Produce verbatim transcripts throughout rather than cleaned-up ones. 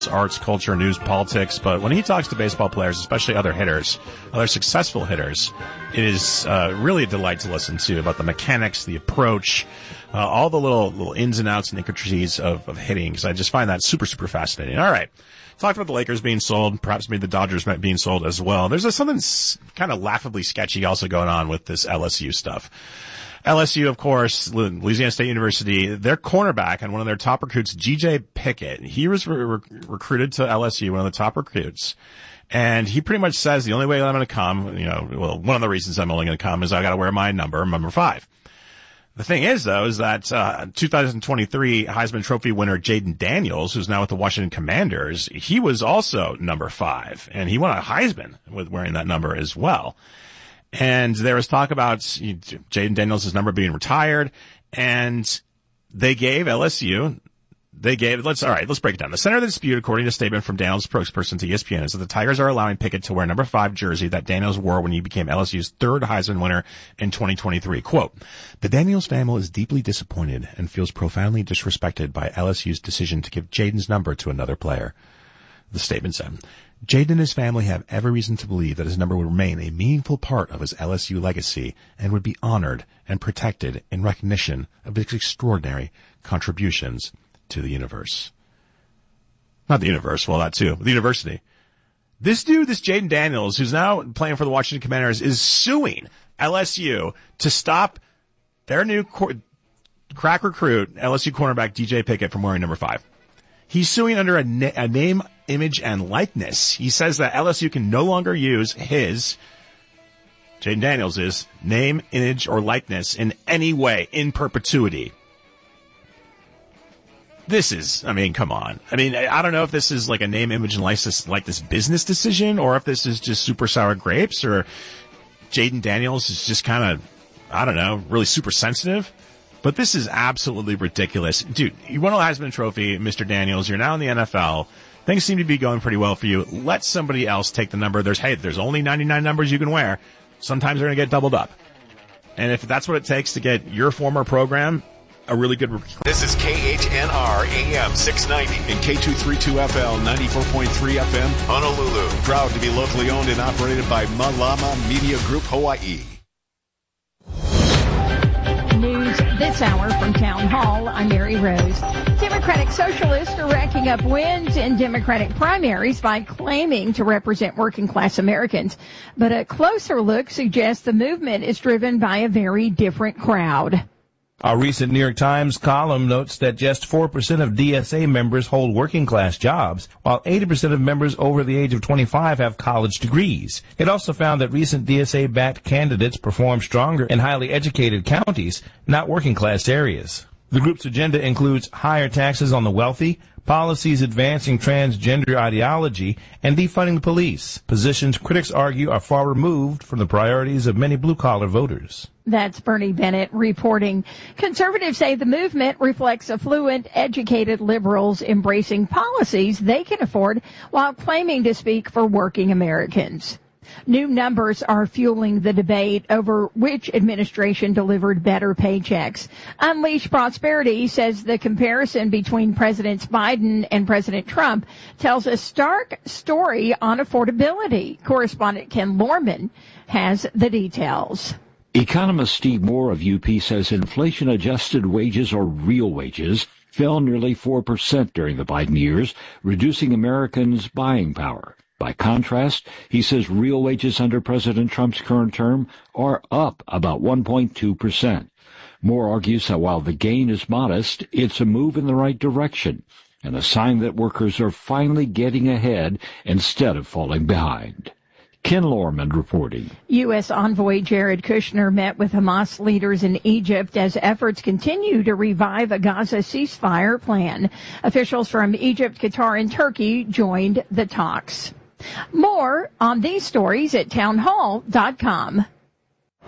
arts, culture, news, politics, but when he talks to baseball players, especially other hitters, other successful hitters, it is uh, really a delight to listen to about the mechanics, the approach, uh, all the little little ins and outs and intricacies of, of hitting, because I just find that super, super fascinating. All right. Talked about the Lakers being sold, perhaps maybe the Dodgers being sold as well. There's a, something kind of laughably sketchy also going on with this L S U stuff. L S U, of course, Louisiana State University, their cornerback and one of their top recruits, G J Pickett, he was re- re- recruited to L S U, one of the top recruits. And he pretty much says the only way I'm going to come, you know, well, one of the reasons I'm only going to come is I got to wear my number, number five. The thing is, though, is that uh two thousand twenty-three Heisman Trophy winner Jaden Daniels, who's now with the Washington Commanders, he was also number five, and he won a Heisman with wearing that number as well. And there was talk about Jaden Daniels' number being retired, and they gave L S U, they gave, let's, all right, let's break it down. The center of the dispute, according to a statement from Daniels' spokesperson to E S P N, is that the Tigers are allowing Pickett to wear number five jersey that Daniels wore when he became L S U's third Heisman winner in twenty twenty-three. Quote, the Daniels family is deeply disappointed and feels profoundly disrespected by L S U's decision to give Jaden's number to another player. The statement said, Jaden and his family have every reason to believe that his number will remain a meaningful part of his L S U legacy and would be honored and protected in recognition of his extraordinary contributions to the universe. Not the universe, well, that too, the university. This dude, this Jaden Daniels, who's now playing for the Washington Commanders, is suing L S U to stop their new cor- crack recruit, L S U cornerback D J Pickett, from wearing number five. He's suing under a, na- a name, image, and likeness. He says that L S U can no longer use his, Jaden Daniels' name, image, or likeness in any way in perpetuity. This is, I mean, come on. I mean, I don't know if this is like a name, image, and likeness, like this business decision, or if this is just super sour grapes, or Jaden Daniels is just kind of, I don't know, really super sensitive. But this is absolutely ridiculous. Dude, you won a Heisman Trophy, Mister Daniels. You're now in the N F L. Things seem to be going pretty well for you. Let somebody else take the number. There's, hey, there's only ninety-nine numbers you can wear. Sometimes they're going to get doubled up. And if that's what it takes to get your former program a really good... This is K H N R A M six ninety and K two thirty-two F L ninety-four point three F M, Honolulu. Proud to be locally owned and operated by Malama Media Group, Hawaii. News this hour from Town Hall. I'm Mary Rose. Democratic Socialists are racking up wins in Democratic primaries by claiming to represent working-class Americans. But a closer look suggests the movement is driven by a very different crowd. A recent New York Times column notes that just four percent of D S A members hold working-class jobs, while eighty percent of members over the age of twenty-five have college degrees. It also found that recent D S A-backed candidates perform stronger in highly educated counties, not working-class areas. The group's agenda includes higher taxes on the wealthy, policies advancing transgender ideology, and defunding the police, positions critics argue are far removed from the priorities of many blue-collar voters. That's Bernie Bennett reporting. Conservatives say the movement reflects affluent, educated liberals embracing policies they can afford while claiming to speak for working Americans. New numbers are fueling the debate over which administration delivered better paychecks. Unleash Prosperity says the comparison between Presidents Biden and President Trump tells a stark story on affordability. Correspondent Ken Lorman has the details. Economist Steve Moore of U P says inflation-adjusted wages, or real wages, fell nearly four percent during the Biden years, reducing Americans' buying power. By contrast, he says real wages under President Trump's current term are up about one point two percent. Moore argues that while the gain is modest, it's a move in the right direction, and a sign that workers are finally getting ahead instead of falling behind. Ken Lorman reporting. U S envoy Jared Kushner met with Hamas leaders in Egypt as efforts continue to revive a Gaza ceasefire plan. Officials from Egypt, Qatar, and Turkey joined the talks. More on these stories at townhall dot com.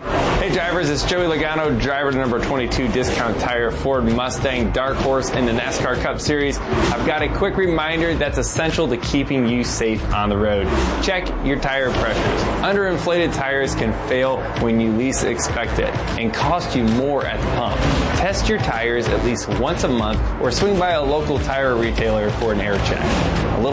Hey drivers, it's Joey Logano, driver number twenty-two Discount Tire Ford Mustang Dark Horse in the NASCAR Cup Series. I've got a quick reminder that's essential to keeping you safe on the road. Check your tire pressures. Underinflated tires can fail when you least expect it and cost you more at the pump. Test your tires at least once a month or swing by a local tire retailer for an air check. A little